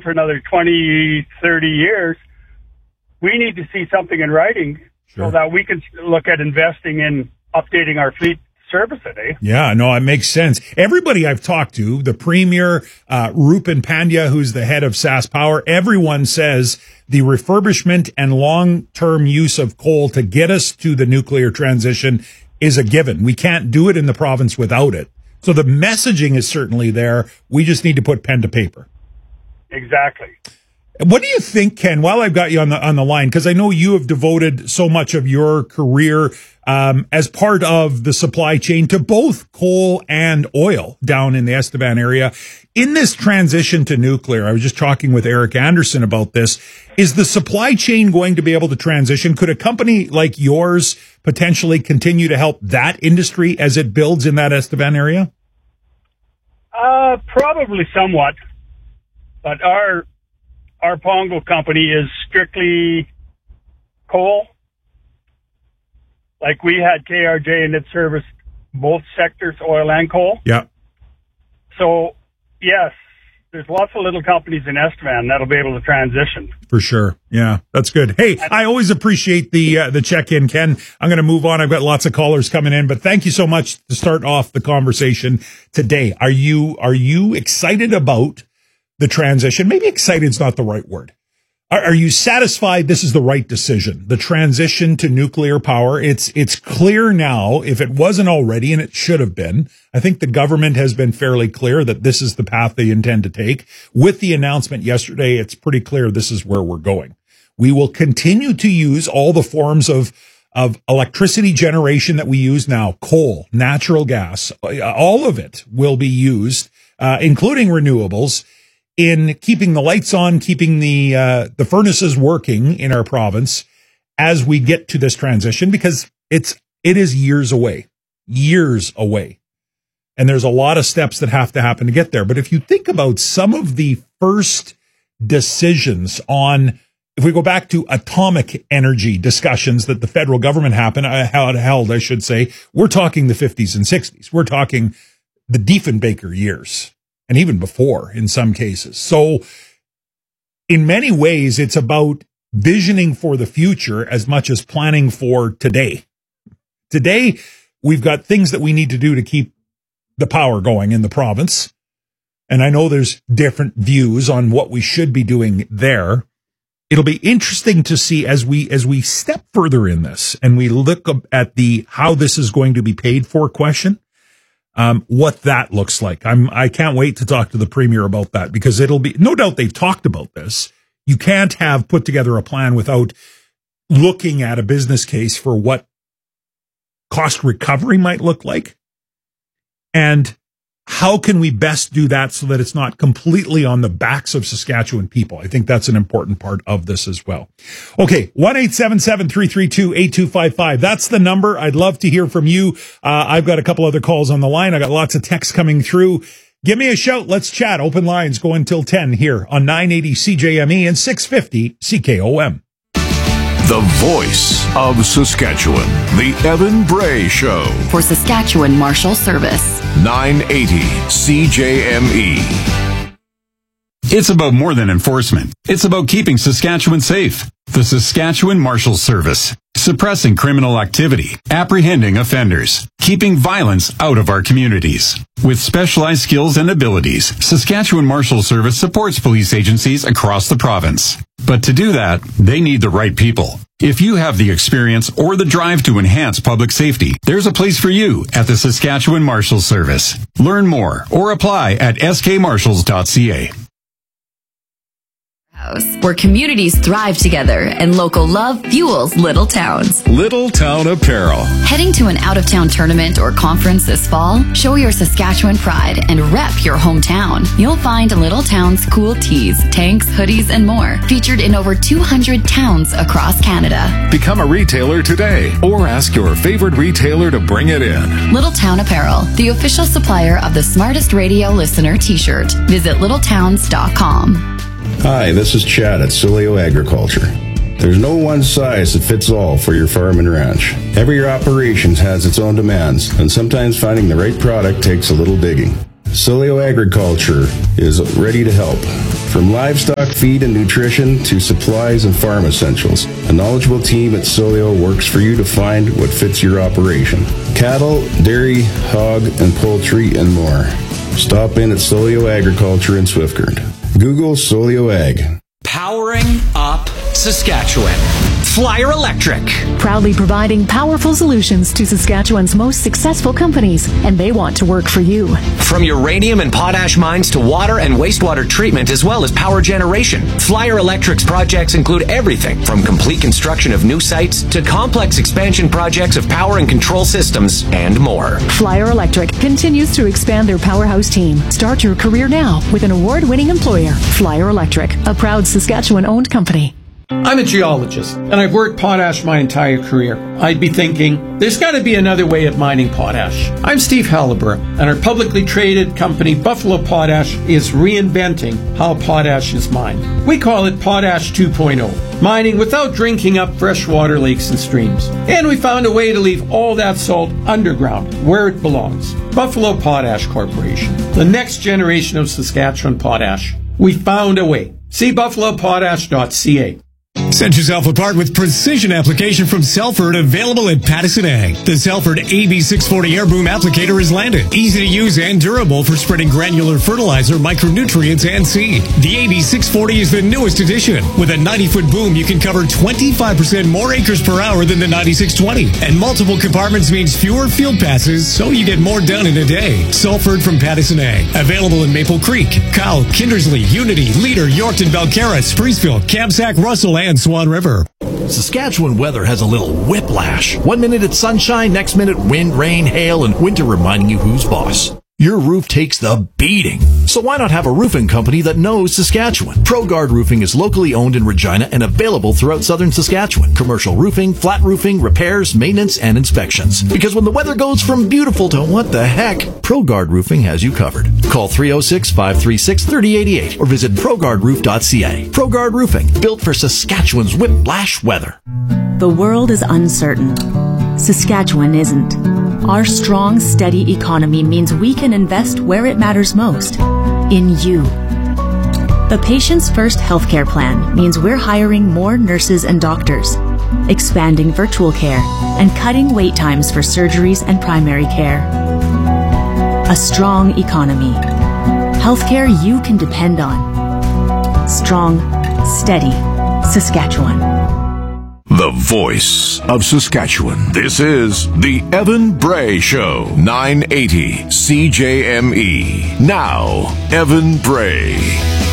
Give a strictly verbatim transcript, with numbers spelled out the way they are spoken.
for another twenty, thirty years, we need to see something in writing sure. so that we can look at investing in updating our fleet service it, eh? Yeah, no, it makes sense. Everybody I've talked to, the Premier, uh, Rupen Pandya, who's the head of SaskPower, everyone says the refurbishment and long-term use of coal to get us to the nuclear transition is a given. We can't do it in the province without it. So the messaging is certainly there. We just need to put pen to paper. Exactly. What do you think, Ken, while I've got you on the on the line, because I know you have devoted so much of your career um, as part of the supply chain to both coal and oil down in the Estevan area. In this transition to nuclear, I was just talking with Eric Anderson about this. Is the supply chain going to be able to transition? Could a company like yours potentially continue to help that industry as it builds in that Estevan area? Uh, probably somewhat, but our Our Pongo company is strictly coal. Like we had K R J and it serviced both sectors, oil and coal. Yeah. So, yes, there's lots of little companies in Estevan that'll be able to transition. For sure. Yeah, that's good. Hey, I always appreciate the uh, the check-in, Ken. I'm going to move on. I've got lots of callers coming in, but thank you so much to start off the conversation today. Are you are you excited about the transition? Maybe excited is not the right word. Are, are you satisfied this is the right decision? The transition to nuclear power. It's, it's clear now, if it wasn't already, and it should have been, I think the government has been fairly clear that this is the path they intend to take. With the announcement yesterday, it's pretty clear this is where we're going. We will continue to use all the forms of, of electricity generation that we use now, coal, natural gas, all of it will be used, uh, including renewables, in keeping the lights on, keeping the uh, the furnaces working in our province as we get to this transition, because it's it is years away, years away. And there's a lot of steps that have to happen to get there. But if you think about some of the first decisions on, if we go back to atomic energy discussions that the federal government happened, uh, held, I should say, we're talking the fifties and sixties. We're talking the Diefenbaker years. And even before in some cases. So in many ways, it's about visioning for the future as much as planning for today. Today, we've got things that we need to do to keep the power going in the province. And I know there's different views on what we should be doing there. It'll be interesting to see as we, as we step further in this and we look at the, how this is going to be paid for question. Um, what that looks like. I'm, I can't wait to talk to the Premier about that, because it'll be, no doubt they've talked about this. You can't have put together a plan without looking at a business case for what cost recovery might look like. And how can we best do that so that it's not completely on the backs of Saskatchewan people? I think that's an important part of this as well. Okay, one eight seven seven, three three two, eight two five five. That's the number. I'd love to hear from you. Uh, I've got a couple other calls on the line. I got lots of texts coming through. Give me a shout. Let's chat. Open lines go until ten here on nine eighty C J M E and six fifty C K O M. The voice of Saskatchewan, the Evan Bray Show. For Saskatchewan Marshal Service. nine eighty C J M E. It's about more than enforcement. It's about keeping Saskatchewan safe. The Saskatchewan Marshal Service. Suppressing criminal activity, apprehending offenders, keeping violence out of our communities. With specialized skills and abilities, Saskatchewan Marshal Service supports police agencies across the province. But to do that, they need the right people. If you have the experience or the drive to enhance public safety, there's a place for you at the Saskatchewan Marshal Service. Learn more or apply at s k marshals dot c a. Where communities thrive together and local love fuels little towns. Little Town Apparel. Heading to an out-of-town tournament or conference this fall? Show your Saskatchewan pride and rep your hometown. You'll find Little Town's cool tees, tanks, hoodies, and more featured in over two hundred towns across Canada. Become a retailer today or ask your favorite retailer to bring it in. Little Town Apparel, the official supplier of the Smartest Radio Listener t-shirt. Visit little towns dot com. Hi, this is Chad at Sileo Agriculture. There's no one size that fits all for your farm and ranch. Every operations has its own demands, and sometimes finding the right product takes a little digging. Sileo Agriculture is ready to help. From livestock feed and nutrition to supplies and farm essentials, a knowledgeable team at Solio works for you to find what fits your operation. Cattle, dairy, hog, and poultry, and more. Stop in at Solio Agriculture in Swiftcurrent. Google Solio Ag. Powering up Saskatchewan. Flyer Electric. Proudly providing powerful solutions to Saskatchewan's most successful companies, and they want to work for you. From uranium and potash mines to water and wastewater treatment, as well as power generation, Flyer Electric's projects include everything from complete construction of new sites to complex expansion projects of power and control systems and more. Flyer Electric continues to expand their powerhouse team. Start your career now with an award-winning employer, Flyer Electric, a proud Saskatchewan-owned company. I'm a geologist, and I've worked potash my entire career. I'd be thinking, there's got to be another way of mining potash. I'm Steve Halliburton, and our publicly traded company, Buffalo Potash, is reinventing how potash is mined. We call it Potash two point oh, mining without drinking up freshwater lakes and streams. And we found a way to leave all that salt underground, where it belongs. Buffalo Potash Corporation, the next generation of Saskatchewan potash. We found a way. See buffalo potash dot c a. Set yourself apart with precision application from Selford, available at Pattison Ag. The Selford A B six forty air boom applicator is landed. Easy to use and durable for spreading granular fertilizer, micronutrients, and seed. The A B six forty is the newest addition. With a ninety-foot boom, you can cover twenty-five percent more acres per hour than the ninety-six twenty. And multiple compartments means fewer field passes, so you get more done in a day. Selford from Pattison Ag. Available in Maple Creek, Kyle, Kindersley, Unity, Leader, Yorkton, Belcarra, Spreesville, Kamsack, Russell, and Swan River. Saskatchewan weather has a little whiplash. One minute it's sunshine, next minute wind, rain, hail, and winter reminding you who's boss. Your roof takes the beating. So why not have a roofing company that knows Saskatchewan? ProGuard Roofing is locally owned in Regina and available throughout southern Saskatchewan. Commercial roofing, flat roofing, repairs, maintenance, and inspections. Because when the weather goes from beautiful to what the heck, ProGuard Roofing has you covered. Call three oh six, five three six, three oh eight eight or visit pro guard roof dot c a. ProGuard Roofing, built for Saskatchewan's whiplash weather. The world is uncertain. Saskatchewan isn't. Our strong, steady economy means we can invest where it matters most, in you. The Patients First Healthcare Plan means we're hiring more nurses and doctors, expanding virtual care, and cutting wait times for surgeries and primary care. A strong economy. Healthcare you can depend on. Strong, steady Saskatchewan. The voice of Saskatchewan. This is the Evan Bray Show, nine eighty C J M E. Now, Evan Bray.